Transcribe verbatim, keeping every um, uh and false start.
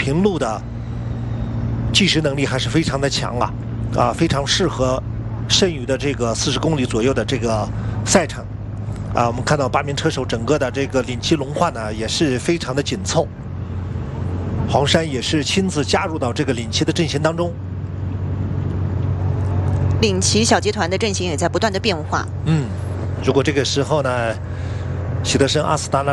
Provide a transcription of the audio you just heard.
平路的计时能力还是非常的强啊，啊，非常适合剩余的这个四十公里左右的这个赛程。啊，我们看到八名车手整个的这个领骑轮换呢也是非常的紧凑，黄山也是亲自加入到这个领骑的阵型当中。 领骑小集团的阵型也在不断的变化。 嗯，如果这个时候呢，喜德森阿斯达纳